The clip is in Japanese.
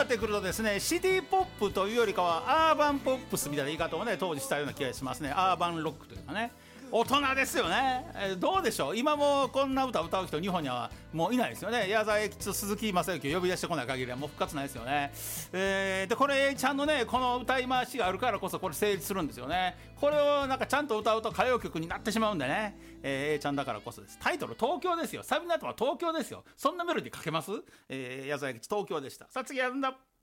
ってくるとですね、シティポップというよりかはアーバンポップスみたいな言い方をね当時したような気がしますね。アーバンロックというかね、大人ですよね。どうでしょう、今もこんな歌を歌う人日本にはもういないですよね。矢沢永吉と鈴木雅之を呼び出してこない限りはもう復活ないですよね。でこれちゃんのねこの歌い回しがあるからこそこれ成立するんですよね。これをなんかちゃんと歌うと歌謡曲になってしまうんでね、ちゃんだからこそです。タイトル東京ですよ。サビの後は東京ですよ。そんなメロディーかけます？矢沢永吉東京でした。さあ次はんだ